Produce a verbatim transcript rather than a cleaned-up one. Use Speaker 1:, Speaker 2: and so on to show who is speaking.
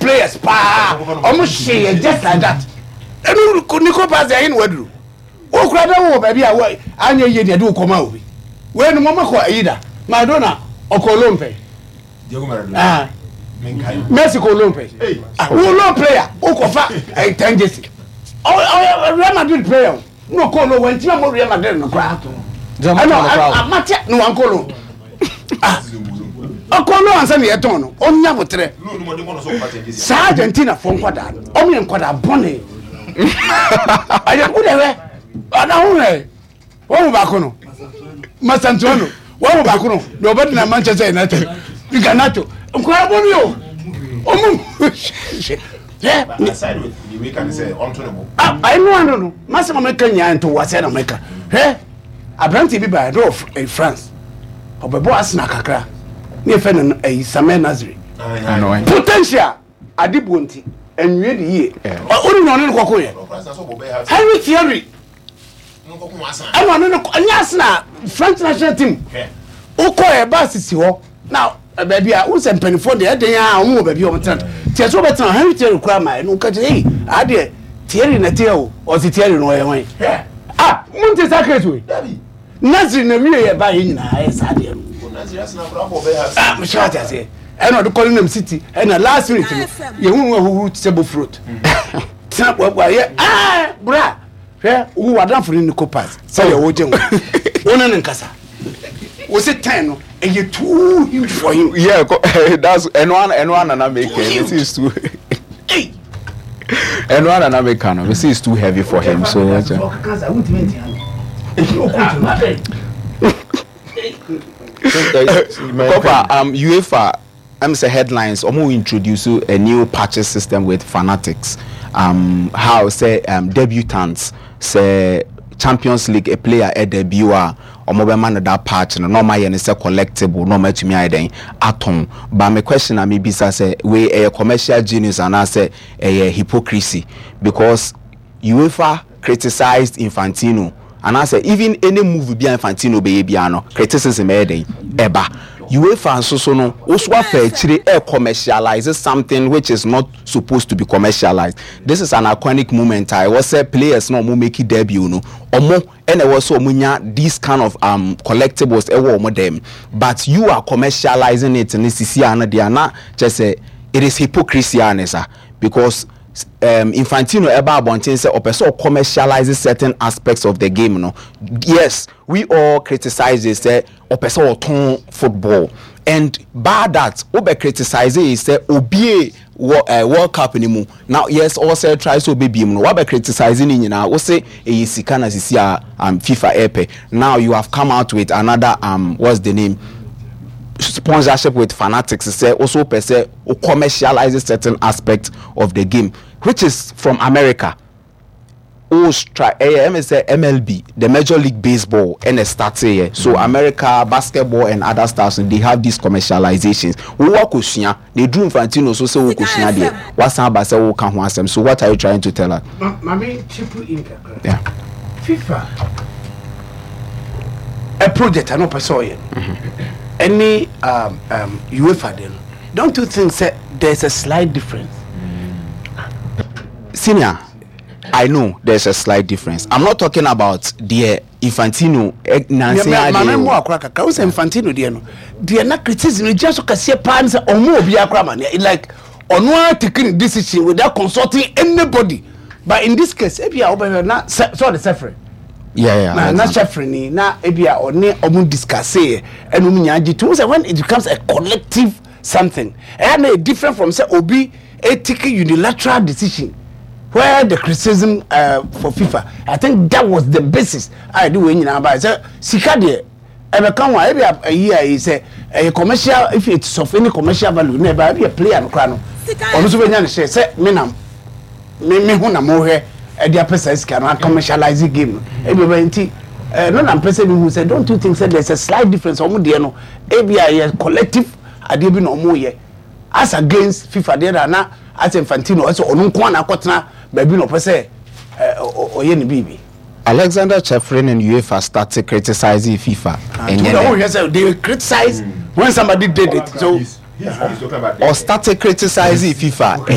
Speaker 1: players pa almost share just like that enu Nico pass there in wedru o kura da wo baby a anya ye de do koma obi we no mama ko ayida Maradona okolompe
Speaker 2: Diego Maradona
Speaker 1: ah Mexico Olympics ah wo long player o ko fa eh tangesi o Real Madrid player no ko lo wan ti mo Real Madrid no kra I know amatia no wan ko lo ah okolo ansa ne yeton no onya botre sa Argentina fo nkwada o me nkwada bone aya ku de we ana hu he wo ba ko no Masantuano wo ba ko no do bad na Manchester United Ganato nkwada bone yo omu yeah
Speaker 2: aside with the we can say untenable
Speaker 1: ah I know no no masama meka nya nto wase na meka he Abranti bi ba do of France obebo asna kakra ne fe no eh Samuel Nazri
Speaker 3: I know
Speaker 1: potential adibonti enwie de ye ori no ne kokko ye Henry Thierry
Speaker 2: no kokko asan
Speaker 1: e no ne anya asna French national team ukọ e ba sisi ho now baby a wo sempenifo de eden a wo baby o mtan tie so betan Henry Thierry kura ma no ka je hey ade Thierry na tie o o si Thierry no ye wan ah munti secret we Nazri na mi ye ba ye nyina e sa de no
Speaker 2: Nazri asna kura bo be ha
Speaker 1: ah me sha ta say e no de calling them city e na last minute ye hu hu table fruit tina bo bo ye ah bra hwe wo wadan for ni copas say ye wo je wo wona ne nkasa was it ten no and you too huge for him
Speaker 3: yeah that's and one and one and I make it is too
Speaker 1: hey
Speaker 3: and one and I make no this is too heavy for him so Copa, um, UEFA, I'm say headlines. I'm going to introduce a new purchase system with Fanatics. Um, how say um debutants say Champions League a player at debut or mobile man that patch no normal yen say collectible no match me iden atom. But my question I maybe say we a commercial genius and I say a hypocrisy because UEFA criticized Infantino. And I say even any move be Infantino be biano criticism eden eba UEFA so so no also actually air commercializes something which is not supposed to be commercialized. This is an iconic moment. I was say players no mo make it debut no omo and I was so munya these kind of um collectibles e wo mo them but you are commercializing it in this is they na just say it is hypocrisy anesa because um Infantino eba abontin say opeso commercializes certain aspects of the game no yes we all criticize it say opeso ton football and by that obe criticize it say obi uh, World Cup anymore now yes also tries to be beam no obe criticizing it now we say e sika na sisi um FIFA epe now you have come out with another um what's the name sponsorship with Fanatics say also per se commercializes certain aspects of the game which is from America. Oh, M L B, the Major League Baseball, and it starts here. So America, basketball, and other stuff, they have these commercializations. We work with Shia. They do Infantino, so say we could Shia there. What's up? Say we can't want them. So what are you trying to tell us?
Speaker 1: Mami, triple impact.
Speaker 3: Yeah.
Speaker 1: FIFA. A project I know pursue it. Any um um UEFA then. Don't you think that there's a slight difference?
Speaker 3: Senior, I know there's a slight difference. I'm not talking about the Infantino.
Speaker 1: Mama mo akra kaka. Who say Infantino there no? They na criticism just ka see pan say omo obi akra man. Like ono taking decision without consulting anybody. But in this case, ebia oba na so the suffer.
Speaker 3: Yeah, yeah.
Speaker 1: Na na suffer ni na ebia oni omo discuss e enu nya agitu. Say when it becomes a collective something, and a different from say obi a taking unilateral decision. Where the criticism uh, for FIFA, I think that was the basis. I do when you know about it. Sika de, ever come one every a year is a commercial. If it's of any commercial value, never be a player no crano. Also, when you say, say, me nam, me me who na more here, a dear person is can commercialize the game. Everybody, no, I'm person who said, don't you think that there's a slight difference? Omo de no, ebi a collective, I did be no more here. As against FIFA, there na as Infantino, also on one akotna. Baby no pese o ye ni bibi
Speaker 3: Alexander Chefrin and UEFA started criticizing FIFA
Speaker 1: and then they criticize mm. when somebody did it so
Speaker 2: he's, he's, he's talking about
Speaker 3: or started criticizing FIFA